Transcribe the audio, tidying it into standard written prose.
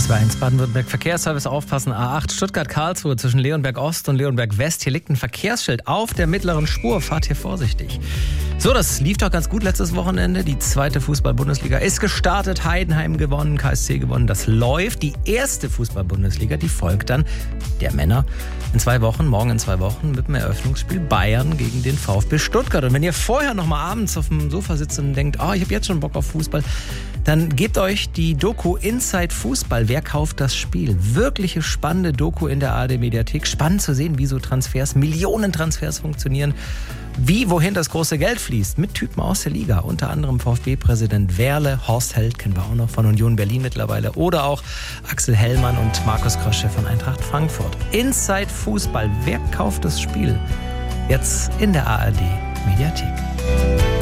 1 Baden-Württemberg Verkehrsservice aufpassen. A8 Stuttgart-Karlsruhe zwischen Leonberg-Ost und Leonberg-West. Hier liegt ein Verkehrsschild auf der mittleren Spur. Fahrt hier vorsichtig. So, das lief doch ganz gut letztes Wochenende. Die zweite Fußball-Bundesliga ist gestartet. Heidenheim gewonnen, KSC gewonnen. Das läuft. Die erste Fußball-Bundesliga, die folgt dann der Männer in 2 Wochen, morgen in 2 Wochen mit dem Eröffnungsspiel Bayern gegen den VfB Stuttgart. Und wenn ihr vorher noch mal abends auf dem Sofa sitzt und denkt, ich habe jetzt schon Bock auf Fußball, dann gebt euch die Doku Inside Fußball. Wer kauft das Spiel? Wirkliche spannende Doku in der ARD-Mediathek. Spannend zu sehen, wie so Transfers, Millionen-Transfers funktionieren. Wie, wohin das große Geld fließt. Mit Typen aus der Liga. Unter anderem VfB-Präsident Werle, Horst Held kennen wir auch noch von Union Berlin mittlerweile. Oder auch Axel Hellmann und Markus Krösche von Eintracht Frankfurt. Inside Fußball. Wer kauft das Spiel? Jetzt in der ARD-Mediathek.